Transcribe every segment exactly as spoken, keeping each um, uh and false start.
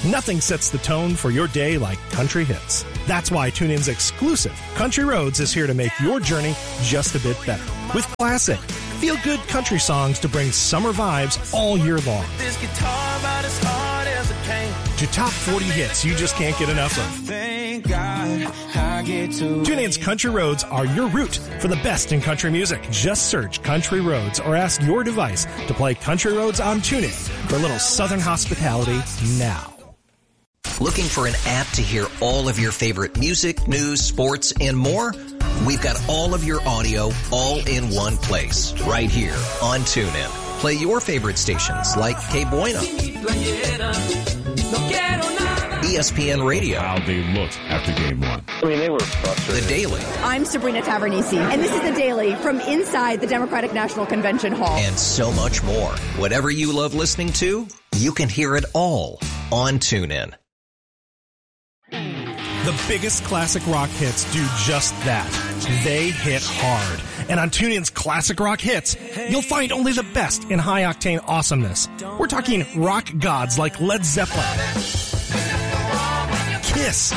Nothing sets the tone for your day like country hits. That's why TuneIn's exclusive Country Roads is here to make your journey just a bit better. With classic, feel-good country songs to bring summer vibes all year long. This guitar about as hard as it came. To top forty hits you just can't get enough of. Thank God I get to TuneIn's Country Roads are your route for the best in country music. Just search Country Roads or ask your device to play Country Roads on TuneIn for a little Southern hospitality now. Looking for an app to hear all of your favorite music, news, sports, and more? We've got all of your audio all in one place, right here on TuneIn. Play your favorite stations like K Bueno, E S P N Radio. How they looked after game one. I mean, they were frustrated. The Daily. I'm Sabrina Tavernisi, and this is The Daily from inside the Democratic National Convention Hall. And so much more. Whatever you love listening to, you can hear it all on TuneIn. The biggest classic rock hits do just that. They hit hard. And on TuneIn's Classic Rock Hits, you'll find only the best in high-octane awesomeness. We're talking rock gods like Led Zeppelin, Kiss,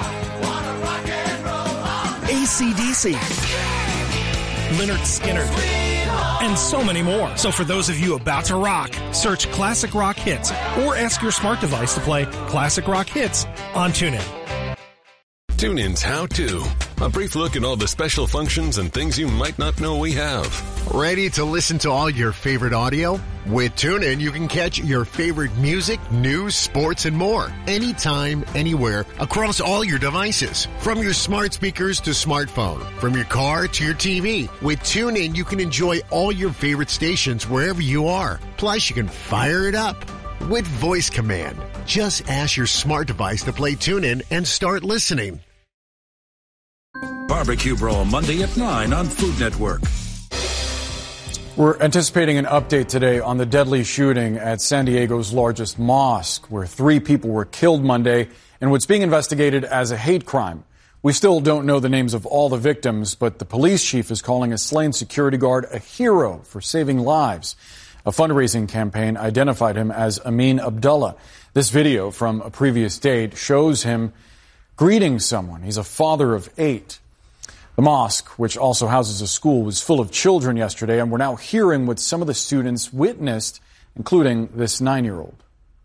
A C D C, Lynyrd Skynyrd, and so many more. So for those of you about to rock, search Classic Rock Hits or ask your smart device to play Classic Rock Hits on TuneIn. TuneIn's How To. A brief look at all the special functions and things you might not know we have. Ready to listen to all your favorite audio? With TuneIn, you can catch your favorite music, news, sports, and more. Anytime, anywhere, across all your devices. From your smart speakers to smartphone. From your car to your T V. With TuneIn, you can enjoy all your favorite stations wherever you are. Plus, you can fire it up with voice command. Just ask your smart device to play TuneIn and start listening. Barbecue Brawl Monday at nine on Food Network. We're anticipating an update today on the deadly shooting at San Diego's largest mosque, where three people were killed Monday in what's being investigated as a hate crime. We still don't know the names of all the victims, but the police chief is calling a slain security guard a hero for saving lives. A fundraising campaign identified him as Amin Abdullah. This video from a previous date shows him greeting someone. He's a father of eight. The mosque, which also houses a school, was full of children yesterday, and we're now hearing what some of the students witnessed, including this nine-year-old.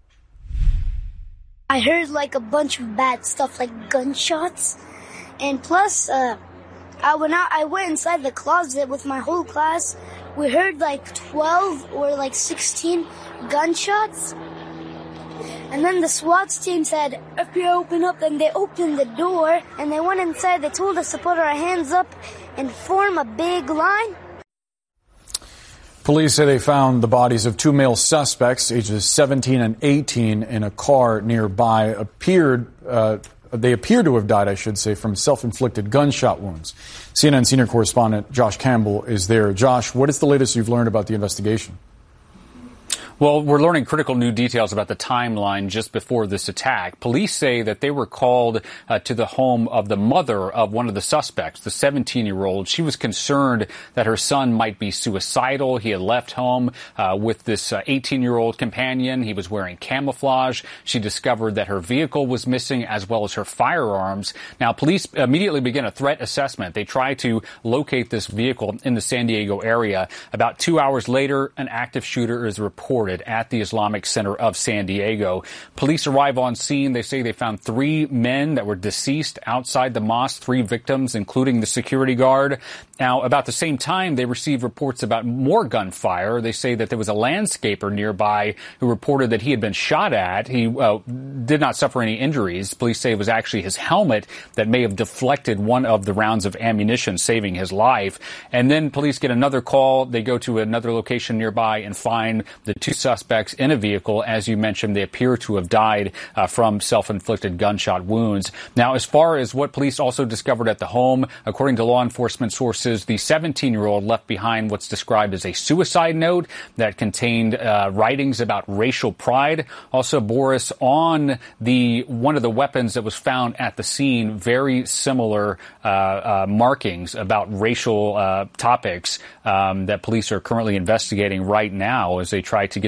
I heard like a bunch of bad stuff, like gunshots, and plus, uh, I went out. I went inside the closet with my whole class. We heard like twelve or like sixteen gunshots. And then the SWAT team said, F B I, open up. And they opened the door and they went inside. They told us to put our hands up and form a big line. Police say they found the bodies of two male suspects, ages seventeen and eighteen, in a car nearby. Appeared, uh, they appear to have died, I should say, from self-inflicted gunshot wounds. C N N senior correspondent Josh Campbell is there. Josh, what is the latest you've learned about the investigation? Well, we're learning critical new details about the timeline just before this attack. Police say that they were called uh, to the home of the mother of one of the suspects, the seventeen-year-old. She was concerned that her son might be suicidal. He had left home uh, with this uh, eighteen-year-old companion. He was wearing camouflage. She discovered that her vehicle was missing as well as her firearms. Now, police immediately began a threat assessment. They tried to locate this vehicle in the San Diego area. About two hours later, an active shooter is reported at the Islamic Center of San Diego. Police arrive on scene. They say they found three men that were deceased outside the mosque, three victims, including the security guard. Now, about the same time, they received reports about more gunfire. They say that there was a landscaper nearby who reported that he had been shot at. He uh, did not suffer any injuries. Police say it was actually his helmet that may have deflected one of the rounds of ammunition, saving his life. And then police get another call. They go to another location nearby and find the two suspects in a vehicle. As you mentioned, they appear to have died uh, from self-inflicted gunshot wounds. Now, as far as what police also discovered at the home, according to law enforcement sources, the seventeen-year-old left behind what's described as a suicide note that contained uh, writings about racial pride. Also, Boris, on the one of the weapons that was found at the scene, very similar uh, uh, markings about racial uh, topics um, that police are currently investigating right now as they try to get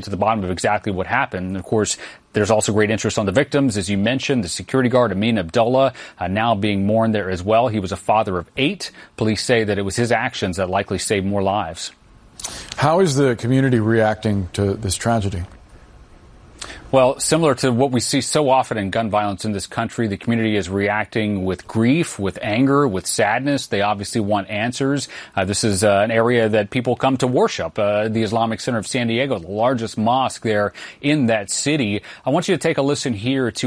get to the bottom of exactly what happened. And of course, there's also great interest on the victims. As you mentioned, the security guard, Amin Abdullah, uh, now being mourned there as well. He was a father of eight. Police say that it was his actions that likely saved more lives. How is the community reacting to this tragedy? Well, similar to what we see so often in gun violence in this country, the community is reacting with grief, with anger, with sadness. They obviously want answers. Uh, this is uh, an area that people come to worship, uh, the Islamic Center of San Diego, the largest mosque there in that city. I want you to take a listen here to